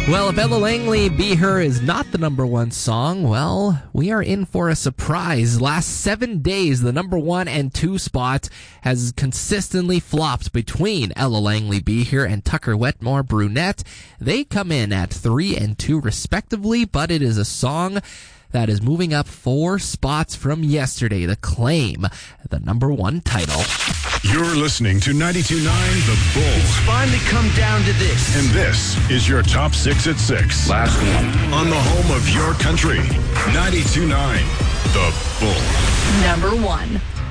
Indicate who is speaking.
Speaker 1: Well, if Ella Langley Be Her is not the number one song, well, we are in for a surprise. Last 7 days, the number 1 and 2 spot has consistently flopped between Ella Langley Be Here and Tucker Wetmore Brunette. They come in at 3 and 2 respectively, but it is a song that is moving up 4 spots from yesterday to claim the number 1 title.
Speaker 2: You're listening to 92.9 The Bull.
Speaker 3: It's finally come down to this.
Speaker 2: And this is your Top 6 at 6.
Speaker 3: Last one.
Speaker 2: On the home of your country, 92.9 The Bull.
Speaker 4: Number 1.